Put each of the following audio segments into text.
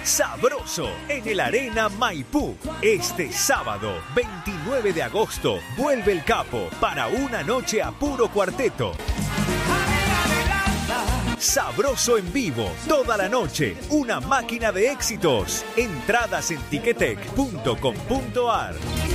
Sabroso en el Arena Maipú. Este sábado, 29 de agosto, vuelve el Capo para una noche a puro cuarteto. Sabroso en vivo, toda la noche, una máquina de éxitos. Entradas en ticketek.com.ar.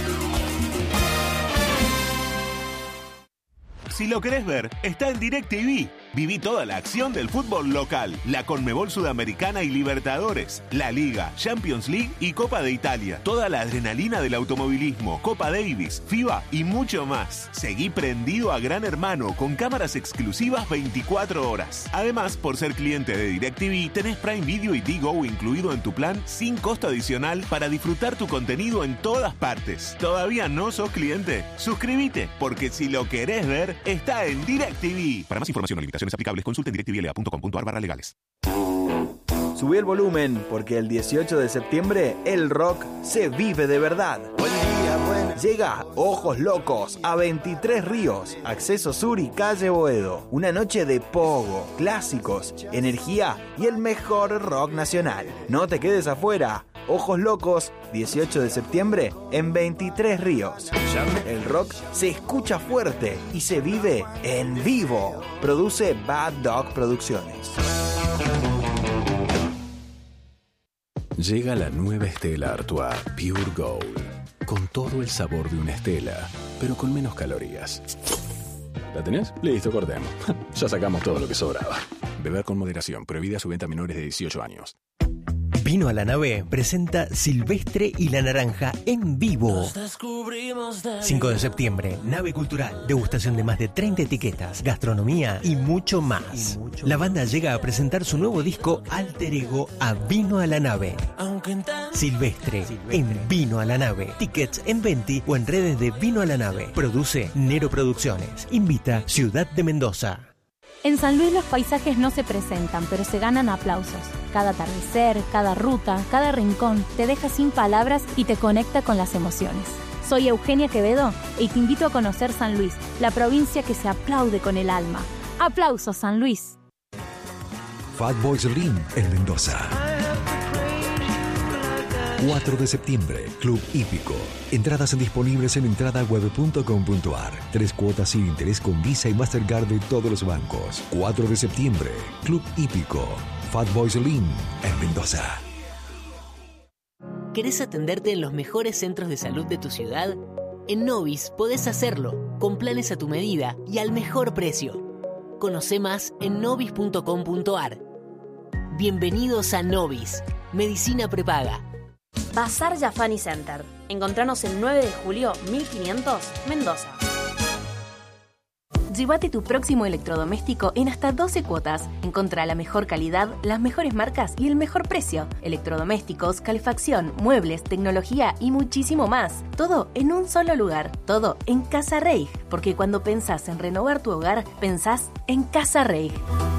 Si lo querés ver, está en DirecTV. Viví toda la acción del fútbol local, la Conmebol Sudamericana y Libertadores, la Liga, Champions League y Copa de Italia. Toda la adrenalina del automovilismo, Copa Davis, FIBA y mucho más. Seguí prendido a Gran Hermano con cámaras exclusivas 24 horas. Además, por ser cliente de DirecTV, tenés Prime Video y Tigo incluido en tu plan sin costo adicional para disfrutar tu contenido en todas partes. ¿Todavía no sos cliente? Suscríbete, porque si lo querés ver, está en DirecTV. Para más información o limitaciones aplicables, consulten directvla.com.ar/legales. Subí el volumen, porque el 18 de septiembre el rock se vive de verdad. Llega Ojos Locos a 23 Ríos, Acceso Sur y Calle Boedo. Una noche de pogo, clásicos, energía y el mejor rock nacional. No te quedes afuera. Ojos Locos, 18 de septiembre en 23 Ríos. El rock se escucha fuerte y se vive en vivo. Produce Bad Dog Producciones. Llega la nueva Stella Artois Pure Gold, con todo el sabor de una Stella, pero con menos calorías. ¿La tenés? Listo, cortemos. Ya sacamos todo lo que sobraba. Beber con moderación, prohibida su venta a menores de 18 años. Vino a la Nave presenta Silvestre y la Naranja en vivo. 5 de septiembre, Nave Cultural. Degustación de más de 30 etiquetas, gastronomía y mucho más. La banda llega a presentar su nuevo disco Alter Ego a Vino a la Nave. Silvestre en Vino a la Nave. Tickets en Venti o en redes de Vino a la Nave. Produce Nero Producciones. Invita Ciudad de Mendoza. En San Luis los paisajes no se presentan, pero se ganan aplausos. Cada atardecer, cada ruta, cada rincón te deja sin palabras y te conecta con las emociones. Soy Eugenia Quevedo y te invito a conocer San Luis, la provincia que se aplaude con el alma. ¡Aplausos, San Luis! Fatboy Slim en Mendoza. 4 de septiembre, Club Hípico. Entradas disponibles en entradaweb.com.ar. 3 cuotas sin interés con Visa y Mastercard de todos los bancos. 4 de septiembre, Club Hípico. Fatboy Slim en Mendoza. ¿Querés atenderte en los mejores centros de salud de tu ciudad? En Novis podés hacerlo, con planes a tu medida y al mejor precio. Conoce más en novis.com.ar. Bienvenidos a Novis, Medicina Prepaga. Bazar Yafani Center. Encontranos el 9 de julio 1500, Mendoza. Llévate tu próximo electrodoméstico en hasta 12 cuotas. Encontrá la mejor calidad, las mejores marcas y el mejor precio. Electrodomésticos, calefacción, muebles, tecnología y muchísimo más. Todo en un solo lugar. Todo en Casa Reig. Porque cuando pensás en renovar tu hogar, pensás en Casa Reig.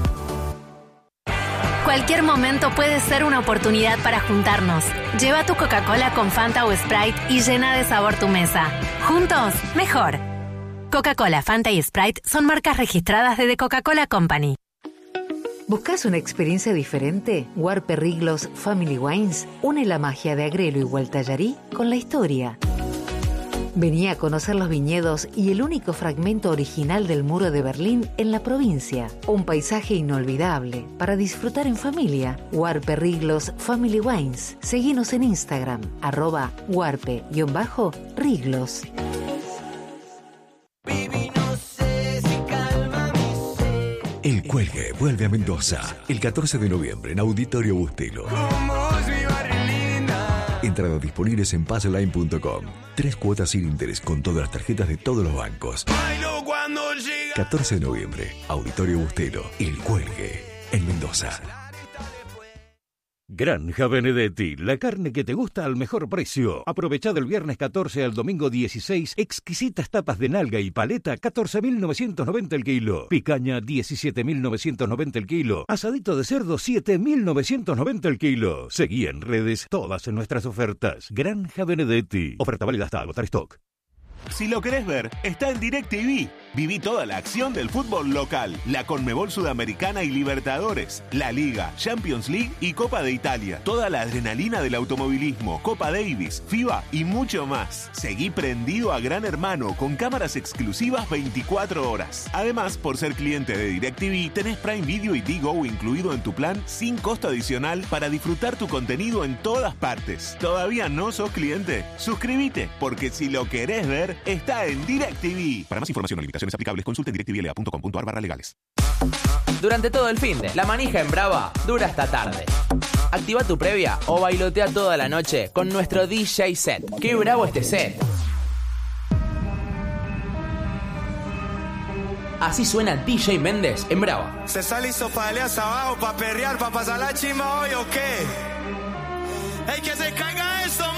Cualquier momento puede ser una oportunidad para juntarnos. Lleva tu Coca-Cola con Fanta o Sprite y llena de sabor tu mesa. Juntos, mejor. Coca-Cola, Fanta y Sprite son marcas registradas de The Coca-Cola Company. ¿Buscas una experiencia diferente? Warpe Riglos Family Wines une la magia de Agrelo y Gualtallarí con la historia. Vení a conocer los viñedos y el único fragmento original del muro de Berlín en la provincia. Un paisaje inolvidable para disfrutar en familia. Warpe Riglos Family Wines. Seguinos en Instagram, @warpe_riglos. El Cuelgue vuelve a Mendoza el 14 de noviembre en Auditorio Bustelo. Entradas disponibles en passline.com. 3 cuotas sin interés con todas las tarjetas de todos los bancos. 14 de noviembre, Auditorio Bustelo, El Cuelgue, en Mendoza. Granja Benedetti, la carne que te gusta al mejor precio. Aprovecha del viernes 14 al domingo 16, exquisitas tapas de nalga y paleta, 14.990 el kilo. Picaña, 17.990 el kilo. Asadito de cerdo, 7.990 el kilo. Seguí en redes todas nuestras ofertas. Granja Benedetti. Oferta válida hasta agotar stock. Si lo querés ver, está en DirecTV. Viví toda la acción del fútbol local, la Conmebol Sudamericana y Libertadores, la Liga, Champions League y Copa de Italia. Toda la adrenalina del automovilismo, Copa Davis, FIBA y mucho más. Seguí prendido a Gran Hermano con cámaras exclusivas 24 horas. Además, por ser cliente de DirecTV, tenés Prime Video y Digo incluido en tu plan sin costo adicional para disfrutar tu contenido en todas partes. ¿Todavía no sos cliente? Suscríbete, porque si lo querés ver, está en DirecTV. Para más información o limitaciones aplicables, consulta en directvla.com.ar/legales. Durante todo el finde, la manija en Brava dura hasta tarde. Activa tu previa o bailotea toda la noche con nuestro DJ set. ¡Qué bravo este set! Así suena DJ Méndez en Brava. Se sale y sopaleas abajo pa' perrear, pa' pasar la chimba hoy o qué. ¡Ey, que se caiga eso!